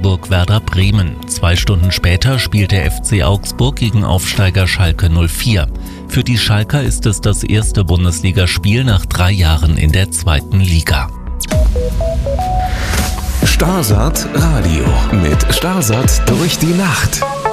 Augsburg-Werder Bremen. 2 Stunden später spielt der FC Augsburg gegen Aufsteiger Schalke 04. Für die Schalker ist es das erste Bundesligaspiel nach 3 Jahren in der 2. Liga. Starsat Radio mit Starsat durch die Nacht.